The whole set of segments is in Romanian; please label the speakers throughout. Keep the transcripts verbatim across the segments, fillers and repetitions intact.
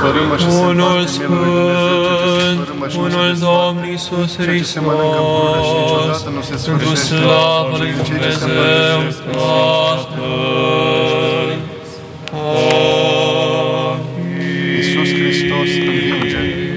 Speaker 1: sfărâmă și se
Speaker 2: unul
Speaker 1: împarte mielul lui Dumnezeu, ce se
Speaker 2: sfânt,
Speaker 1: sfărâmă și nu se
Speaker 2: unul
Speaker 1: desface.
Speaker 2: Domn Iisus
Speaker 1: Ceea ce se mănâncă în pură și
Speaker 2: Hristos,
Speaker 1: niciodată nu se
Speaker 2: pentru
Speaker 1: sfârșește.
Speaker 2: slavă lui
Speaker 1: Cei ce se
Speaker 2: Dumnezeu,
Speaker 1: împărtășesc în
Speaker 2: Tatăl. Amin.
Speaker 1: Iisus Hristos învinge.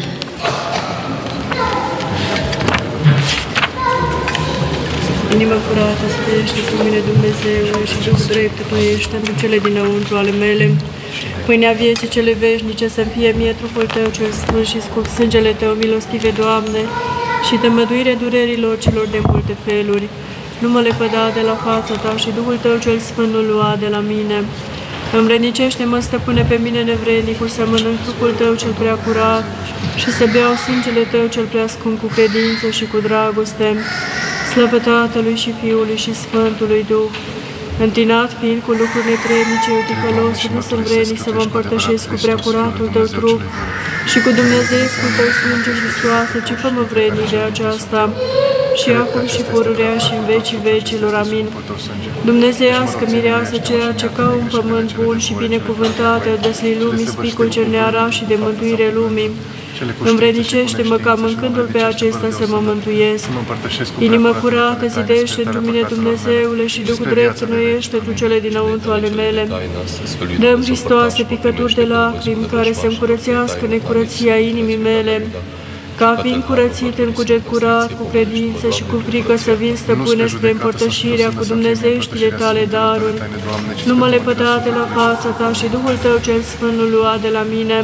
Speaker 3: Inima curată, stăiește cu mine, Dumnezeule, și Duhul drept, Tu ești pentru cele dinăuntru ale mele. Pâinea vieții cele veșnice să-mi fie mie trupul Tău cel sfânt și scump sângele Tău, milostive, Doamne, și tămăduire durerilor celor de multe feluri. Nu mă lepăda de la fața Ta și Duhul Tău cel sfânt nu lua de la mine. Îmbrănicește-mă, Stăpâne, pe mine nevrednicul, să mănânc trupul Tău cel prea curat și să beau sângele Tău cel prea scump cu credință și cu dragoste. Slavă Tatălui și Fiului și Sfântului Duh, întinat fiind cu lucruri netrebnice, uticălosul, nu sunt vrednic să vă împărtășesc cu preacuratul Tău trup și cu Dumnezeescul Tău sânge și soasă, ci fă-mă vrednic de aceasta, și acum și pururea și în vecii vecilor. Amin. Dumnezeiască mireasă, ceea ce ca un pământ bun și binecuvântată, dăsli lumii spicul cel neara și de mântuire lumii, învrednicește-mă ca mâncându-l pe acesta să mă mântuiesc. Inimă curată, zidește într mine, Dumnezeule, și Duhul drept înnoiește tu cele dinăuntru ale mele. Dă-mi, Hristoase, picături de lacrimi care să-mi curățească necurăția inimii mele, ca fiind curățit în cuget curat, cu credință și cu frică să vin, Stăpâne, spre împărtășirea cu dumnezeieștile Tale daruri. Nu mă lepăda de la fața Ta și Duhul Tău cel Sfânt nu lua de la mine.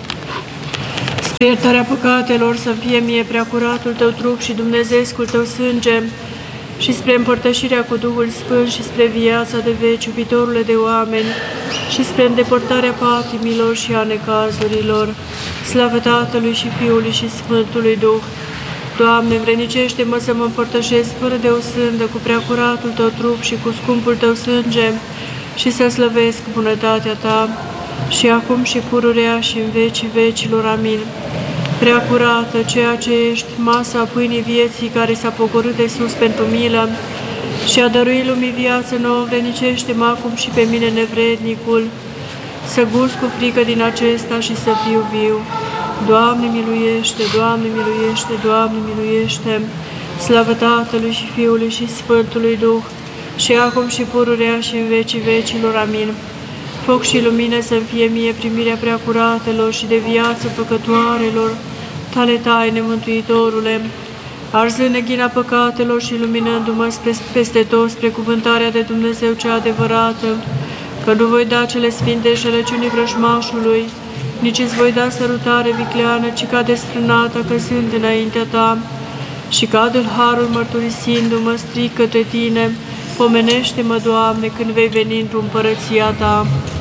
Speaker 3: Spre iertarea păcatelor să fie mie preacuratul Tău trup și dumnezeescul Tău sânge, și spre împărtășirea cu Duhul Sfânt și spre viața de veci, iubitorule de oameni, și spre îndepărtarea patimilor și a necazurilor. Slavă Tatălui și Fiului și Sfântului Duh! Doamne, învrednicește-mă să mă împărtășesc fără de o sândă cu preacuratul Tău trup și cu scumpul Tău sânge și să slăvesc bunătatea Ta, și acum și pururea și în vecii vecilor. Amin. Preacurată, ceea ce ești, masa pâinii vieții care s-a pogorât de sus pentru milă și a dăruit lumii viață nouă, învrednicește-mă acum și pe mine nevrednicul, să gust cu frică din acesta și să fiu viu. Doamne miluiește, Doamne miluiește, Doamne miluiește, slavă Tatălui și Fiului și Sfântului Duh, și acum și pururea și în vecii vecilor. Amin. Foc și lumină să-mi fie mie primirea preacuratelor și de viață făcătoarelor Tale taine, Mântuitorule, arzând neghina păcatelor și luminându-mă peste tot spre cuvântarea de Dumnezeu cea adevărată, că nu voi da cele sfinte șelăciunii vrăjmașului, nici îți voi da sărutare vicleană, ci ca desfrânată căzând înaintea Ta, și cadă-l harul mărturisindu-mă stric către Tine. Pomenește-mă, Doamne, când vei veni într-o împărăția Ta.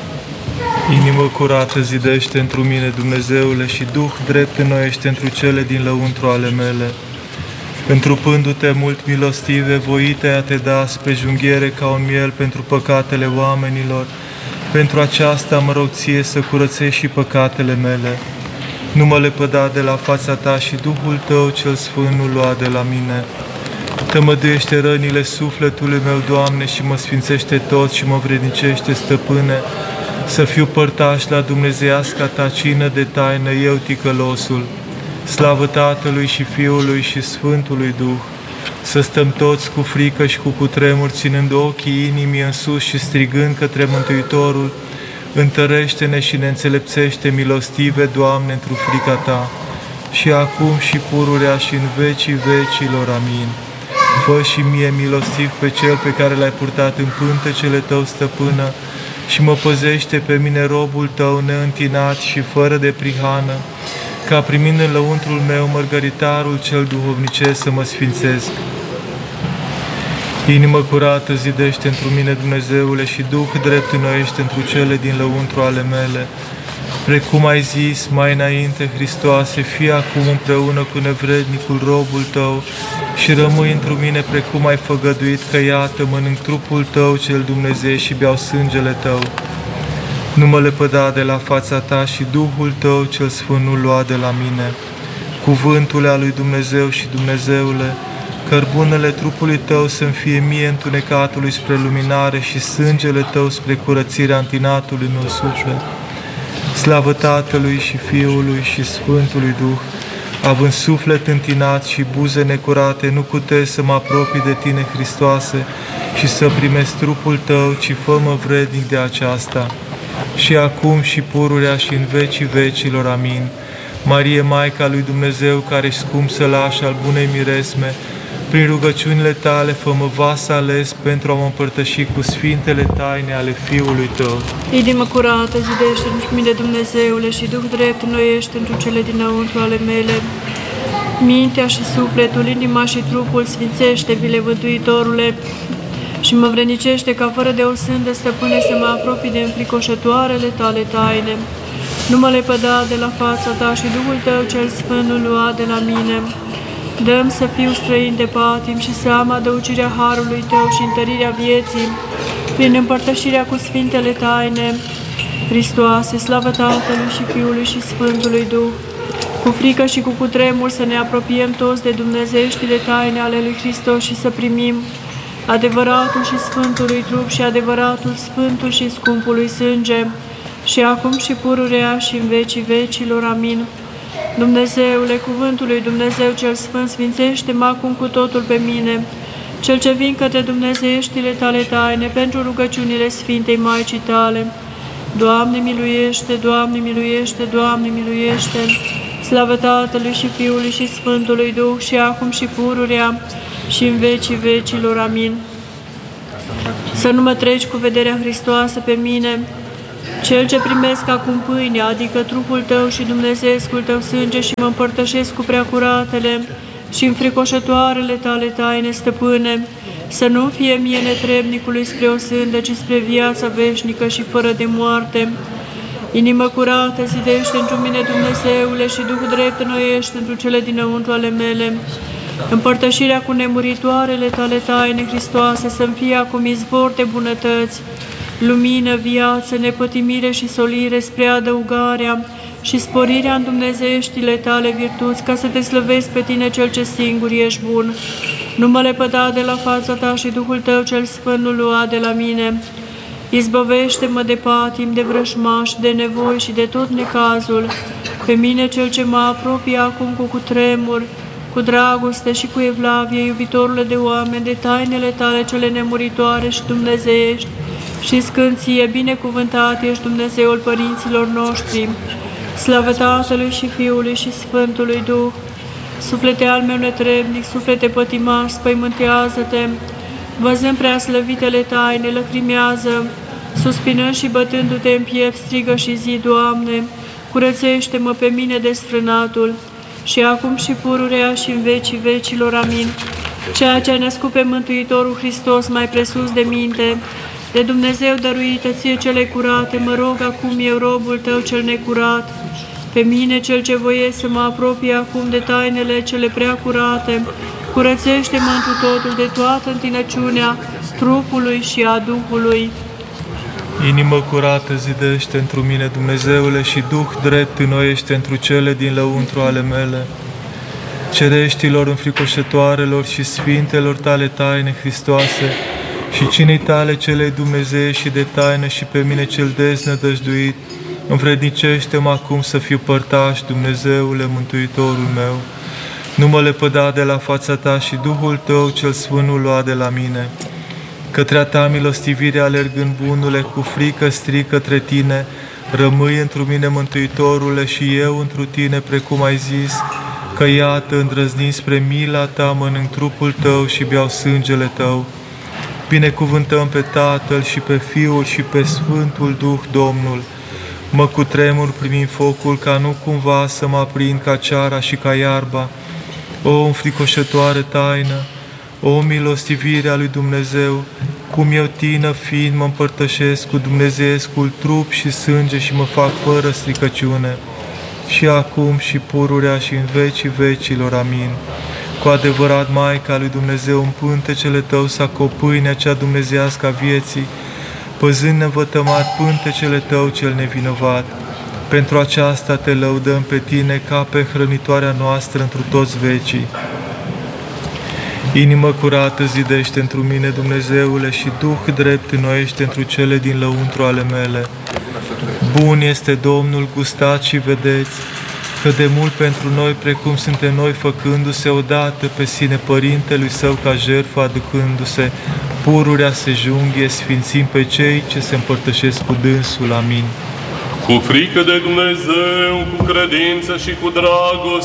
Speaker 2: Inimă curată zidește întru mine, Dumnezeule, și Duh drept înnoiește întru cele din lăuntru ale mele. Întrupându-te mult milostive, voite a Te da spre junghiere ca un miel pentru păcatele oamenilor, pentru aceasta mă rog Ție să curățești și păcatele mele. Nu mă lepăda de la fața Ta și Duhul Tău cel Sfânt nu lua de la mine. Tămăduiește rănile sufletului meu, Doamne, și mă sfințește tot și mă vrednicește, Stăpâne, să fiu părtaș la dumnezeiasca Ta cină de taină, eu ticălosul. Slavă Tatălui și Fiului și Sfântului Duh, să stăm toți cu frică și cu cutremur, ținând ochii inimii în sus și strigând către Mântuitorul: întărește-ne și ne înțelepțește, milostive, Doamne, într-o frica Ta, și acum și pururea și în vecii vecilor. Amin. Fă și mie milostiv pe Cel pe care L-ai purtat în pântecele Tău, Stăpână, și mă păzește pe mine, robul Tău, neîntinat și fără de prihană, ca primind în lăuntrul meu mărgăritarul cel duhovnicesc să mă sfințesc. Inimă curată zidește întru mine, Dumnezeule, și Duh drept înnoiește întru cele din lăuntru ale mele. Precum ai zis mai înainte, Hristoase, fii acum împreună cu nevrednicul robul Tău și rămâi întru mine precum ai făgăduit, că iată mănânc trupul Tău cel Dumnezeu și beau sângele Tău. Nu mă lepăda de la fața Ta și Duhul Tău cel Sfânt nu lua de la mine. Cuvântul al lui Dumnezeu și Dumnezeule, cărbunele trupului Tău să-mi fie mie întunecatului spre luminare și sângele Tău spre curățirea întinatului meu suflet. Slavă Tatălui și Fiului și Sfântului Duh, având suflet întinat și buze necurate, nu cutez să mă apropii de Tine, Hristoase, și să primesc trupul Tău, ci fă-mă vrednic de aceasta. Și acum și pururea și în vecii vecilor. Amin. Marie, Maica lui Dumnezeu, care ești scump sălaș al bunei miresme, prin rugăciunile Tale fă-mă vas ales pentru a mă împărtăși cu sfintele taine ale Fiului Tău.
Speaker 3: Inimă curată, zidește în mine, Dumnezeule, și Duh drept înnoiește întru cele dinăuntru ale mele. Mintea și sufletul, inima și trupul sfințește-vi-le, Mântuitorule, și mă vrednicește ca fără de o sândă, Stăpâne, să mă apropii de înfricoșătoarele Tale taine. Nu mă lepăda de la fața Ta și Duhul Tău cel Sfânt nu lua de la mine. Dă-mi să fiu străin de patim și să am adăucirea harului Tău și întărirea vieții prin împărtășirea cu sfintele taine. Hristoase, slavă Tatălui și Fiului și Sfântului Duh, cu frică și cu cutremur să ne apropiem toți de dumnezeieștile taine ale lui Hristos și să primim adevăratul și sfântului trup și adevăratul sfântul și scumpului sânge, și acum și pururea și în vecii vecilor. Amin. Dumnezeule, cuvântul lui Dumnezeu cel Sfânt, sfințește-mă acum cu totul pe mine, cel ce vin către dumnezeieștile Tale taine, pentru rugăciunile Sfintei Maicii Tale. Doamne miluiește, Doamne miluiește, Doamne miluiește. Slavă Tatălui și Fiului și Sfântului Duh, și acum și pururea și în vecii vecilor. Amin. Să nu mă treci cu vederea Hristoasă pe mine, Cel ce primesc acum pâinea, adică trupul Tău și dumnezeescul Tău sânge, și mă împărtășesc cu preacuratele și înfricoșătoarele Tale taine, Stăpâne, să nu fie mie netrebnicului spre o sândă, ci spre viața veșnică și fără de moarte. Inimă curată, zidește într-un mine, Dumnezeule, și Duh drept înnoiește întru cele dinăuntru ale mele. Împărtășirea cu nemuritoarele Tale taine, Hristoase, să-mi fie acum izvor de bunătăți, lumină, viață, nepătimire și solire spre adăugarea și sporirea în dumnezeieștile Tale virtuți, ca să Te slăvesc pe Tine, Cel ce singur ești bun. Nu mă lepăda de la fața Ta și Duhul Tău cel Sfânt nu lua de la mine. Izbăvește-mă de patim, de vrășmași, de nevoi și de tot necazul. Pe mine, Cel ce mă apropie acum cu cutremur, cu dragoste și cu evlavie, iubitorule de oameni, de tainele Tale cele nemuritoare și dumnezeiești, și scânție, binecuvântat ești Dumnezeul părinților noștri. Slavă Tatălui și Fiului și Sfântului Duh. Suflete al meu netrebnic, suflete pătimaș, spăimântează-te, văzând prea slăvitele taine, lăcrimează, suspinând și bătându-te în piept, strigă și zi, Doamne, curățește-mă pe mine desfrânatul, și acum și pururea și în vecii vecilor. Amin. Ceea ce a născut pe Mântuitorul Hristos mai presus de minte, de Dumnezeu dăruită ție cele curate, mă rog acum eu, robul Tău cel necurat, pe mine, cel ce voiesc să mă apropie acum de tainele cele prea curate, curățește-mă întru totul de toată întinăciunea trupului și a Duhului.
Speaker 2: Inimă curată, zidește întru mine, Dumnezeule, și Duh drept înnoiește întru cele din lăuntru ale mele. Cereștilor, înfricoșătoarelor și sfintelor Tale taine, Hristoase, și cinei Tale cele Dumnezei și de taină, și pe mine cel deznădăjduit, învrednicește-mă acum să fiu părtaș, Dumnezeule, Mântuitorul meu. Nu mă lepăda de la fața Ta și Duhul Tău cel Sfânt nu lua de la mine. Către a Ta milostivire alergând, bunule, cu frică strig către Tine, rămâi întru mine, Mântuitorule, și eu întru Tine, precum ai zis, că iată, îndrăznind spre mila Ta, mănânc trupul Tău și beau sângele Tău. Binecuvântăm pe Tatăl și pe Fiul și pe Sfântul Duh, Domnul. Mă cutremur primind focul, ca nu cumva să mă aprind ca ceara și ca iarba. O înfricoșătoare taină, o milostivire a lui Dumnezeu, cum eu tină fiind mă împărtășesc cu dumnezeescul trup și sânge și mă fac fără stricăciune, și acum și pururea și în vecii vecilor. Amin. Cu adevărat, Maica lui Dumnezeu, în pântecele Tău s-a copâinea cea dumnezeiască a vieții, păzând nevătămat pântecele Tău cel nevinovat. Pentru aceasta Te lăudăm pe Tine ca pe hrănitoarea noastră întru toți vecii. Inimă curată, zidește întru mine, Dumnezeule, și Duh drept înnoiește întru cele din lăuntru ale mele. Bun este Domnul, gustați și vedeți că de mult pentru noi, precum suntem noi, făcându-se odată pe sine Părintelui Său ca jertfă, aducându-se pururea se junghie, sfințim pe cei ce se împărtășesc cu dânsul. Amin.
Speaker 4: Cu frică de Dumnezeu, cu credință și cu dragoste,